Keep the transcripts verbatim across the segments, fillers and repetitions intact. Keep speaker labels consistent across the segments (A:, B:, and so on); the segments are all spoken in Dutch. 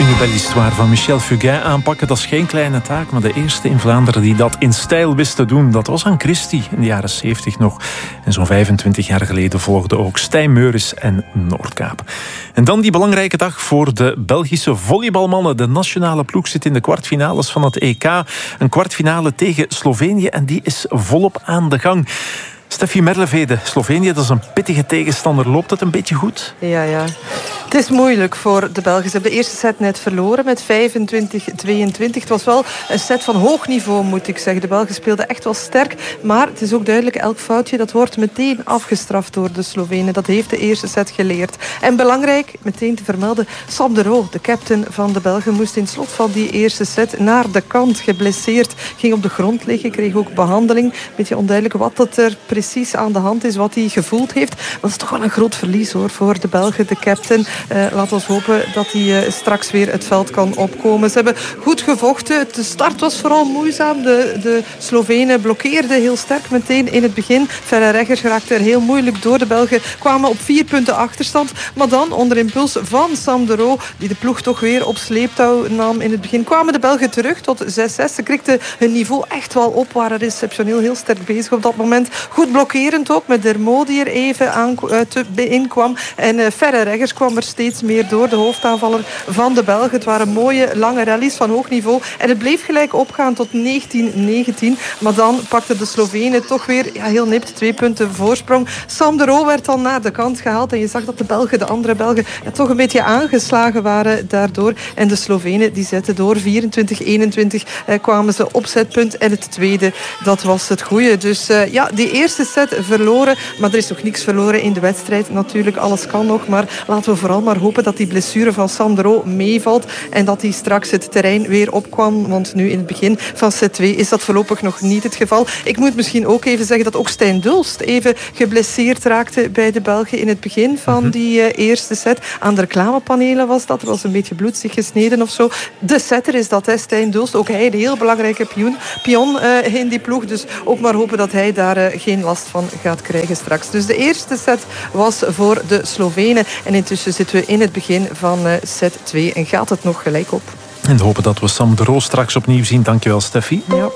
A: Une belle histoire van Michel Fugain aanpakken, dat is geen kleine taak, maar de eerste in Vlaanderen die dat in stijl wist te doen, dat was Anne Christie in de jaren zeventig nog. En zo'n vijfentwintig jaar geleden volgden ook Stijn Meuris en Noordkaap. En dan die belangrijke dag voor de Belgische volleybalmannen. De nationale ploeg zit in de kwartfinales van het E K. Een kwartfinale tegen Slovenië en die is volop aan de gang. Steffi Merlevede, Slovenië, dat is een pittige tegenstander. Loopt het een beetje goed?
B: Ja, ja. Het is moeilijk voor de Belgen. Ze hebben de eerste set net verloren met vijfentwintig tweeëntwintig. Het was wel een set van hoog niveau, moet ik zeggen. De Belgen speelden echt wel sterk. Maar het is ook duidelijk, elk foutje dat wordt meteen afgestraft door de Slovenen. Dat heeft de eerste set geleerd. En belangrijk, meteen te vermelden, Sam de Roo, de captain van de Belgen, moest in slot van die eerste set naar de kant, geblesseerd. Ging op de grond liggen, kreeg ook behandeling. Beetje onduidelijk wat het er precies aan de hand is, wat hij gevoeld heeft. Maar dat is toch wel een groot verlies hoor, voor de Belgen, de captain. Uh, laat ons hopen dat hij uh, straks weer het veld kan opkomen. Ze hebben goed gevochten. De start was vooral moeizaam. De, de Slovenen blokkeerden heel sterk meteen in het begin. Ferrer-Reggers raakte er heel moeilijk door. De Belgen kwamen op vier punten achterstand. Maar dan, onder impuls van Sam de Roo, die de ploeg toch weer op sleeptouw nam in het begin, kwamen de Belgen terug tot zes zes. Ze krikten hun niveau echt wel op. Waren receptioneel heel sterk bezig op dat moment. Goed blokkerend ook, met Dermot die er even aan, uh, te, in kwam. En uh, Ferrer-Reggers kwam er steeds meer door, de hoofdaanvaller van de Belgen. Het waren mooie, lange rallies van hoog niveau. En het bleef gelijk opgaan tot negentien negentien. Maar dan pakten de Slovenen toch weer ja, heel nipt twee punten voorsprong. Sam de Roo werd dan naar de kant gehaald. En je zag dat de Belgen, de andere Belgen, ja, toch een beetje aangeslagen waren daardoor. En de Slovenen die zetten door. vierentwintig eenentwintig eh, kwamen ze op setpunt. En het tweede, dat was het goede. Dus uh, ja, die eerste set verloren. Maar er is nog niks verloren in de wedstrijd. Natuurlijk, alles kan nog. Maar laten we vooral maar hopen dat die blessure van Sam de Roo meevalt. En dat hij straks het terrein weer opkwam. Want nu in het begin van set twee is dat voorlopig nog niet het geval. Ik moet misschien ook even zeggen dat ook Stijn Dulst even geblesseerd raakte bij de Belgen in het begin van die uh, eerste set. Aan de reclamepanelen was dat. Er was een beetje bloed zich gesneden of zo. De setter is dat, hè, Stijn Dulst. Ook hij, de heel belangrijke pion, pion uh, in die ploeg. Dus ook maar hopen dat hij daar uh, geen last van gaat krijgen straks. Dus de eerste set was voor de Slovenen. En intussen zitten we in het begin van uh, set twee. En gaat het nog gelijk op.
A: En hopen dat we Sam de Roo straks opnieuw zien. Dankjewel, Steffi.
B: Ja.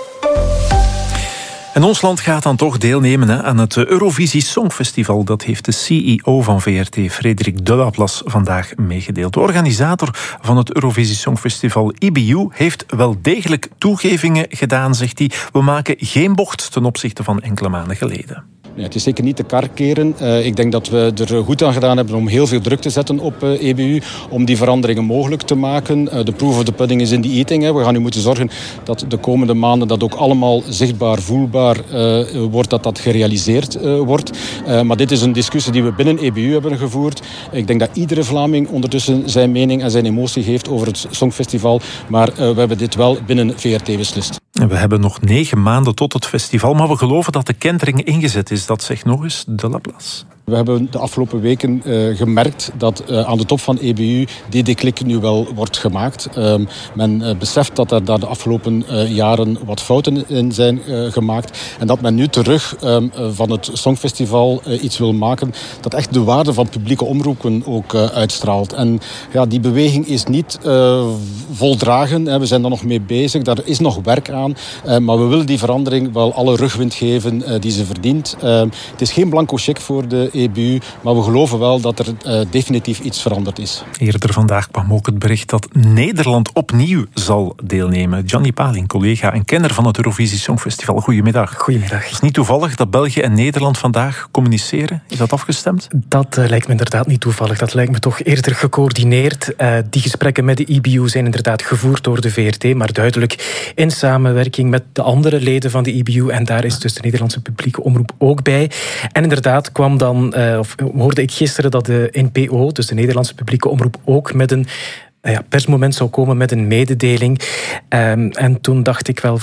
A: En ons land gaat dan toch deelnemen hè, aan het Eurovisie Songfestival. Dat heeft de C E O van V R T, Frederik Delaplace, vandaag meegedeeld. De organisator van het Eurovisie Songfestival, I B U, heeft wel degelijk toegevingen gedaan, zegt hij. We maken geen bocht ten opzichte van enkele maanden geleden.
C: Ja, het is zeker niet te kar keren. Uh, ik denk dat we er goed aan gedaan hebben om heel veel druk te zetten op uh, E B U. Om die veranderingen mogelijk te maken. Uh, de proof of the pudding is in the eating. Hè. We gaan nu moeten zorgen dat de komende maanden dat ook allemaal zichtbaar, voelbaar uh, wordt. Dat dat gerealiseerd uh, wordt. Uh, maar dit is een discussie die we binnen E B U hebben gevoerd. Ik denk dat iedere Vlaming ondertussen zijn mening en zijn emotie geeft over het Songfestival. Maar uh, we hebben dit wel binnen V R T beslist.
A: We hebben nog negen maanden tot het festival, maar we geloven dat de kentering ingezet is. Dat zegt nog eens Delaplace.
C: We hebben de afgelopen weken uh, gemerkt dat uh, aan de top van E B U die deklik nu wel wordt gemaakt. Uh, men uh, beseft dat er daar de afgelopen uh, jaren wat fouten in zijn uh, gemaakt. En dat men nu terug uh, van het Songfestival uh, iets wil maken dat echt de waarde van publieke omroepen ook uh, uitstraalt. En ja, die beweging is niet uh, voldragen. Hè. We zijn daar nog mee bezig. Daar is nog werk aan. Uh, maar we willen die verandering wel alle rugwind geven uh, die ze verdient. Uh, het is geen blanco cheque voor de E B U, maar we geloven wel dat er uh, definitief iets veranderd is.
A: Eerder vandaag kwam ook het bericht dat Nederland opnieuw zal deelnemen. Gianni Paling, collega en kenner van het Eurovisie Songfestival. Goedemiddag.
D: Goedemiddag.
A: Het is niet toevallig dat België en Nederland vandaag communiceren. Is dat afgestemd?
D: Dat uh, lijkt me inderdaad niet toevallig. Dat lijkt me toch eerder gecoördineerd. Uh, die gesprekken met de I B U zijn inderdaad gevoerd door de V R T, maar duidelijk in samenwerking met de andere leden van de I B U. En daar is dus de Nederlandse publieke omroep ook bij. En inderdaad kwam dan Uh, of hoorde ik gisteren dat de N P O, dus de Nederlandse publieke omroep, ook met een uh, ja, persmoment zou komen met een mededeling. Um, en toen dacht ik wel van,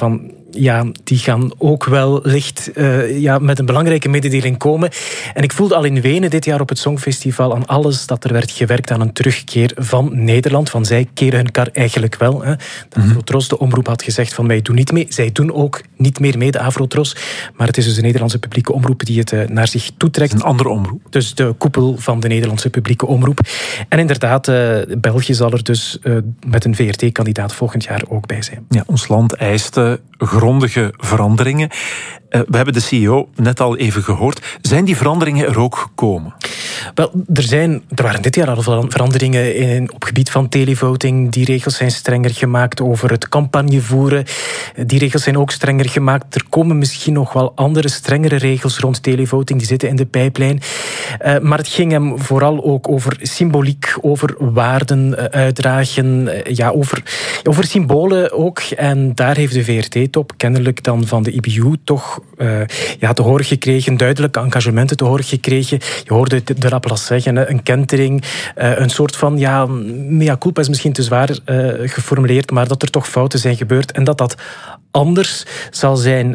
D: ja, die gaan ook wel licht uh, ja, met een belangrijke mededeling komen. En ik voelde al in Wenen dit jaar op het Songfestival aan alles dat er werd gewerkt aan een terugkeer van Nederland. Van zij keren hun kar eigenlijk wel. Hè. De Afro-Tros, de omroep, had gezegd van wij doen niet mee. Zij doen ook niet meer mee, de Afro-Tros. Maar het is dus de Nederlandse publieke omroep die het uh, naar zich toetrekt.
A: Een andere omroep.
D: Dus de koepel van de Nederlandse publieke omroep. En inderdaad, uh, België zal er dus uh, met een V R T-kandidaat volgend jaar ook bij zijn.
A: Ja, ons land eist uh, grondige veranderingen. Uh, we hebben de C E O net al even gehoord. Zijn die veranderingen er ook gekomen?
D: Wel, er, zijn, er waren dit jaar al veranderingen in, op gebied van televoting. Die regels zijn strenger gemaakt over het campagne voeren. Die regels zijn ook strenger gemaakt. Er komen misschien nog wel andere, strengere regels rond televoting. Die zitten in de pijplijn. Uh, maar het ging hem vooral ook over symboliek, over waarden uh, uitdragen. Uh, ja, over, over symbolen ook. En daar heeft de V R T-top kennelijk dan van de I B U toch uh, ja, te horen gekregen. Duidelijke engagementen te horen gekregen. Je hoorde de, de Laplace zeggen, een kentering. Uh, een soort van, ja, mea culpa is misschien te zwaar uh, geformuleerd, maar dat er toch fouten zijn gebeurd. En dat dat anders zal zijn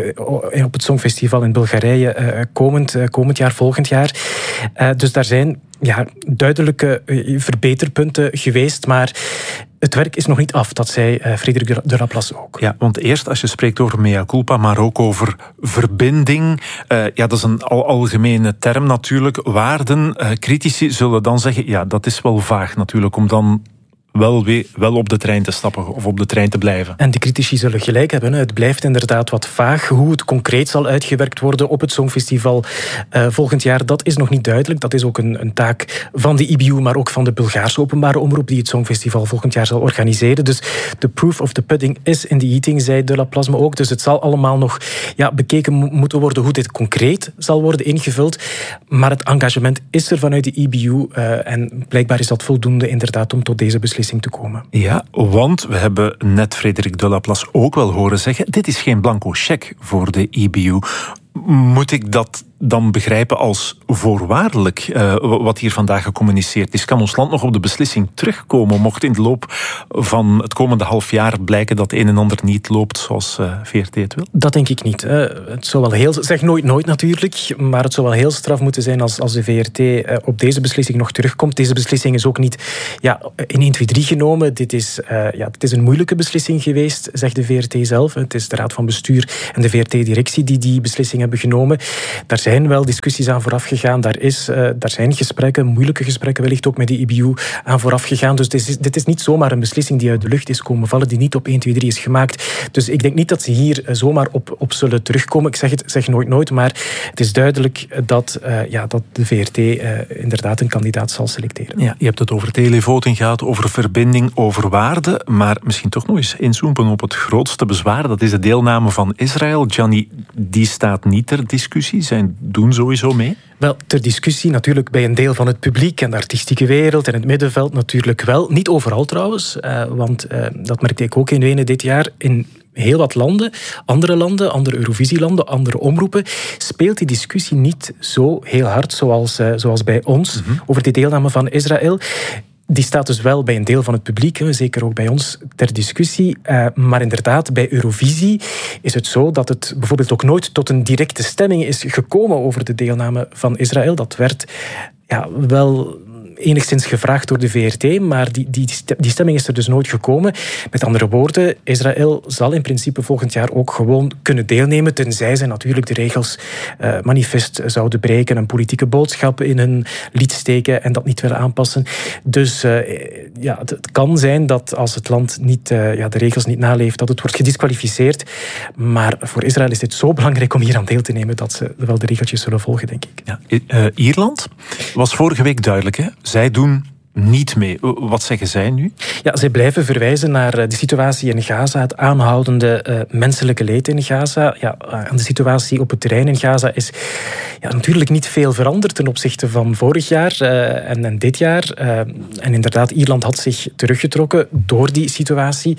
D: uh, op het Songfestival in Bulgarije uh, komend, uh, komend jaar, volgend jaar. Uh, dus daar zijn ja, duidelijke uh, verbeterpunten geweest, maar het werk is nog niet af, dat zei uh, Frederik de Laplace ook.
A: Ja, want eerst als je spreekt over mea culpa, maar ook over verbinding. Uh, ja, dat is een al algemene term natuurlijk. Waarden, uh, critici zullen dan zeggen, ja, dat is wel vaag natuurlijk, om dan wel, weer, wel op de trein te stappen of op de trein te blijven.
D: En de critici zullen gelijk hebben. Het blijft inderdaad wat vaag. Hoe het concreet zal uitgewerkt worden op het Songfestival uh, volgend jaar, dat is nog niet duidelijk. Dat is ook een, een taak van de I B U, maar ook van de Bulgaarse openbare omroep die het Songfestival volgend jaar zal organiseren. Dus de proof of the pudding is in the eating, zei de Laplace ook. Dus het zal allemaal nog ja, bekeken moeten worden hoe dit concreet zal worden ingevuld. Maar het engagement is er vanuit de I B U uh, en blijkbaar is dat voldoende inderdaad om tot deze beslissing te komen.
A: Ja, want we hebben net Frederik de Laplace ook wel horen zeggen, dit is geen blanco cheque voor de I B U. Moet ik dat dan begrijpen als voorwaardelijk, uh, wat hier vandaag gecommuniceerd is? Kan ons land nog op de beslissing terugkomen, mocht in de loop van het komende half jaar blijken dat een en ander niet loopt zoals uh, V R T het wil?
D: Dat denk ik niet. Hè. Het zou wel heel, zeg nooit nooit natuurlijk, maar het zou wel heel straf moeten zijn als, als de V R T uh, op deze beslissing nog terugkomt. Deze beslissing is ook niet ja, in één, twee, drie genomen. Dit is, uh, ja, het is een moeilijke beslissing geweest, zegt de V R T zelf. Het is de Raad van Bestuur en de V R T-directie die die beslissing hebben genomen. Daar zijn wel discussies aan vooraf gegaan. Daar, is, uh, daar zijn gesprekken, moeilijke gesprekken wellicht ook met de I B U aan vooraf gegaan. Dus dit is, dit is niet zomaar een beslissing die uit de lucht is komen vallen, die niet op één, twee, drie is gemaakt. Dus ik denk niet dat ze hier zomaar op, op zullen terugkomen. Ik zeg het zeg nooit nooit, maar het is duidelijk dat, uh, ja, dat de V R T uh, inderdaad een kandidaat zal selecteren.
A: Ja, je hebt het over televoting gehad, over verbinding, over waarde, maar misschien toch nog eens inzoomen op het grootste bezwaar. Dat is de deelname van Israël. Gianni, die staat niet ter discussie. Zij doen sowieso mee?
D: Wel, ter discussie natuurlijk bij een deel van het publiek en de artistieke wereld en het middenveld natuurlijk wel. Niet overal trouwens, uh, want uh, dat merkte ik ook in Wenen dit jaar. In heel wat landen, andere landen, andere Eurovisielanden, andere omroepen, speelt die discussie niet zo heel hard zoals, uh, zoals bij ons mm-hmm. over die deelname van Israël. Die staat dus wel bij een deel van het publiek, zeker ook bij ons, ter discussie. Maar inderdaad, bij Eurovisie is het zo dat het bijvoorbeeld ook nooit tot een directe stemming is gekomen over de deelname van Israël. Dat werd ja, wel enigszins gevraagd door de V R T, maar die, die, die stemming is er dus nooit gekomen. Met andere woorden, Israël zal in principe volgend jaar ook gewoon kunnen deelnemen, tenzij ze natuurlijk de regels uh, manifest zouden breken, een politieke boodschap in hun lied steken en dat niet willen aanpassen. Dus uh, ja, het, het kan zijn dat als het land niet, uh, ja, de regels niet naleeft, dat het wordt gedisqualificeerd. Maar voor Israël is dit zo belangrijk om hier aan deel te nemen dat ze wel de regeltjes zullen volgen, denk ik.
A: Ja, uh, Ierland was vorige week duidelijk, hè? Zij doen niet mee. Wat zeggen zij nu?
D: Ja, zij blijven verwijzen naar de situatie in Gaza, het aanhoudende uh, menselijke leed in Gaza. Ja, aan de situatie op het terrein in Gaza is ja, natuurlijk niet veel veranderd ten opzichte van vorig jaar uh, en, en dit jaar. Uh, en inderdaad, Ierland had zich teruggetrokken door die situatie.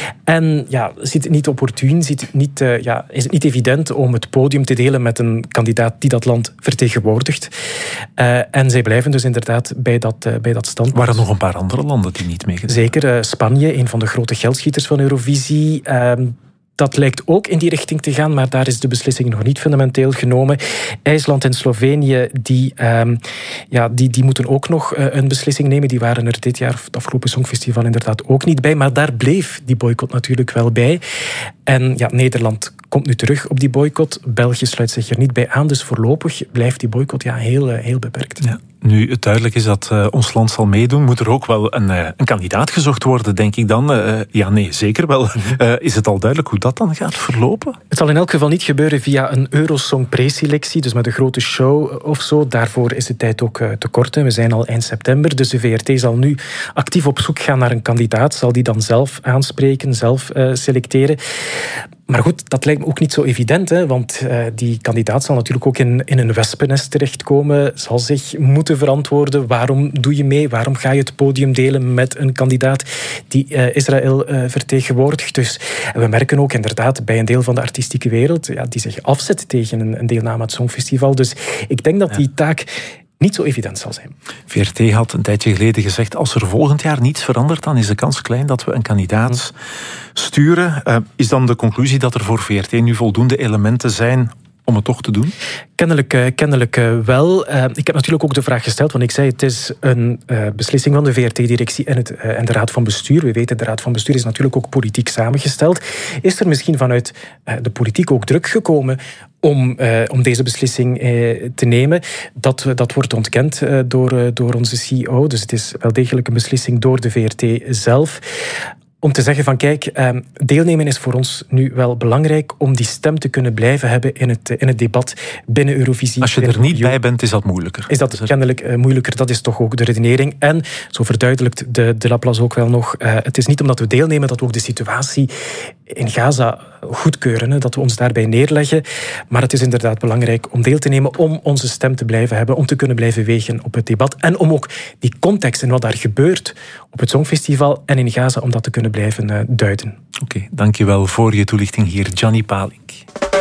D: En ja, ziet het niet opportun, ziet het niet, uh, ja, is het niet evident om het podium te delen met een kandidaat die dat land vertegenwoordigt. Uh, en zij blijven dus inderdaad bij dat, uh, bij dat stand.
A: Er waren nog een paar andere landen die niet meegedaan.
D: Zeker, uh, Spanje, een van de grote geldschieters van Eurovisie. Uh, Dat lijkt ook in die richting te gaan, maar daar is de beslissing nog niet fundamenteel genomen. IJsland en Slovenië die, um, ja, die, die moeten ook nog uh, een beslissing nemen. Die waren er dit jaar, het afgelopen Songfestival, inderdaad ook niet bij. Maar daar bleef die boycott natuurlijk wel bij. En ja, Nederland komt nu terug op die boycott. België sluit zich er niet bij aan. Dus voorlopig blijft die boycott ja, heel, heel beperkt.
A: Ja. Nu het duidelijk is dat uh, ons land zal meedoen, moet er ook wel een, uh, een kandidaat gezocht worden, denk ik dan. Uh, ja, nee, zeker wel. Uh, is het al duidelijk hoe dat dan gaat verlopen?
D: Het zal in elk geval niet gebeuren via een Eurosong preselectie, dus met een grote show of zo. Daarvoor is de tijd ook uh, te kort. Hè. We zijn al eind september, dus de V R T zal nu actief op zoek gaan naar een kandidaat. Zal die dan zelf aanspreken, zelf uh, selecteren. Maar goed, dat lijkt me ook niet zo evident, hè, want uh, die kandidaat zal natuurlijk ook in, in een wespennest terechtkomen, zal zich moeten verantwoorden. Waarom doe je mee? Waarom ga je het podium delen met een kandidaat die uh, Israël uh, vertegenwoordigt? Dus we merken ook inderdaad bij een deel van de artistieke wereld ja, die zich afzet tegen een, een deelname aan het Songfestival. Dus ik denk dat ja. die taak niet zo evident zal zijn.
A: V R T had een tijdje geleden gezegd, als er volgend jaar niets verandert, dan is de kans klein dat we een kandidaat sturen. Uh, is dan de conclusie dat er voor V R T nu voldoende elementen zijn om het toch te doen?
D: Kennelijk, uh, kennelijk uh, wel. Uh, ik heb natuurlijk ook de vraag gesteld, want ik zei het is een uh, beslissing van de V R T-directie en, het, uh, en de Raad van Bestuur. We weten, de Raad van Bestuur is natuurlijk ook politiek samengesteld. Is er misschien vanuit uh, de politiek ook druk gekomen om, uh, om deze beslissing uh, te nemen? Dat, dat wordt ontkend uh, door, uh, door onze C E O. Dus het is wel degelijk een beslissing door de V R T zelf. Om te zeggen van kijk, deelnemen is voor ons nu wel belangrijk om die stem te kunnen blijven hebben in het, in het debat binnen Eurovisie.
A: Als je er niet bij bent, is dat moeilijker.
D: Is dat kennelijk moeilijker, dat is toch ook de redenering. En, zo verduidelijkt de, de Laplace ook wel nog, het is niet omdat we deelnemen dat we ook de situatie in Gaza goedkeuren, hè, dat we ons daarbij neerleggen. Maar het is inderdaad belangrijk om deel te nemen, om onze stem te blijven hebben, om te kunnen blijven wegen op het debat. En om ook die context en wat daar gebeurt op het Songfestival en in Gaza, om dat te kunnen blijven uh, duiden.
A: Oké, okay, dankjewel voor je toelichting hier, Gianni Palink.